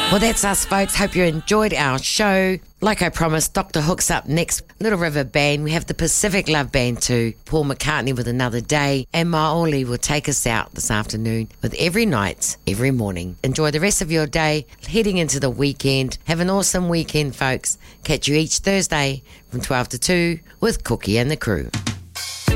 Well, that's us, folks. Hope you enjoyed our show. Like I promised, Dr. Hook's up next. Little River Band. We have the Pacific Love Band too. Paul McCartney with Another Day. And Maoli will take us out this afternoon with Every Night, Every Morning. Enjoy the rest of your day, heading into the weekend. Have an awesome weekend, folks. Catch you each Thursday from 12 to 2 with Cookie and the crew.